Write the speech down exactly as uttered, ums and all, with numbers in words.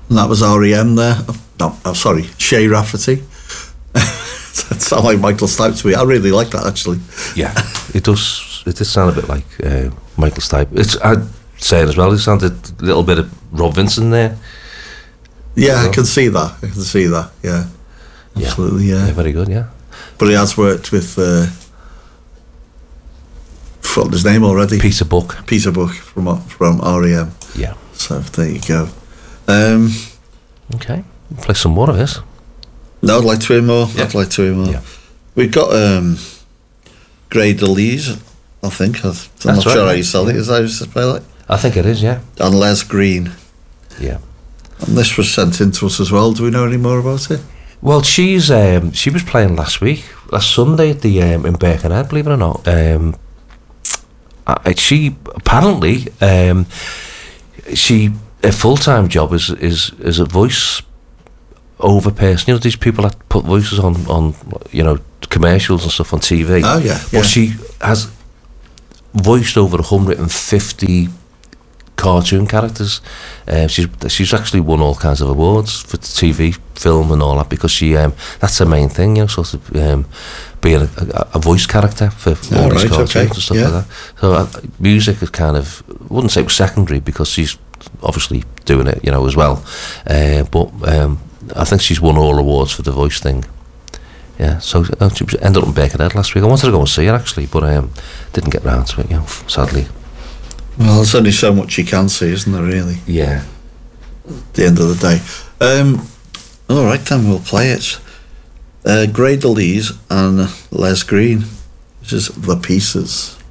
And that was R E M there. No, I'm sorry, Shea Rafferty. That sounds like Michael Stipe to me. I really like that, actually. Yeah, it does. It does sound a bit like uh, Michael Stipe. It's, I'd say it as well. It sounded a little bit of Rob Vincent there. Yeah, I can see that. I can see that. Yeah, absolutely. Yeah, yeah very good. Yeah, but he has worked with. Uh, forgotten his name already. Peter Buck. Peter Buck from from R E M. Yeah. So there you go. Um, okay, we'll play some more of this. No, I'd like to hear more. Yeah. I'd like to hear more. Yeah. We've got um, Grey DeLise, I think. I'm That's not right, sure how yeah. you spell it. Is that how you spell it? I think it is. Yeah. And Les Green. Yeah. And this was sent in to us as well. Do we know any more about it? Well, she's um, she was playing last week, last Sunday at the um, in Birkenhead. Believe it or not, um, I, she apparently um, she her full time job is is is a voice over person. You know, these people that put voices on on you know commercials and stuff on T V. Oh yeah. Well, yeah. she has voiced over one hundred fifty cartoon characters. Uh, she's she's actually won all kinds of awards for T V, film, and all that because she um, that's her main thing. You know, sort of um, being a, a, a voice character for all Oh, these right, cartoons okay, and stuff yeah. like that. So uh, music is kind of, I wouldn't say it was secondary because she's obviously doing it, you know, as well. Uh, but um, I think she's won all awards for the voice thing. Yeah, so uh, she ended up in Birkenhead last week. I wanted to go and see her actually, but um, didn't get round to it, you know, sadly. Well, there's only so much you can see, isn't there, really? Yeah. At the end of the day. Um, all right, then we'll play it. Uh, Grey DeLise and Les Green. This is The Pieces.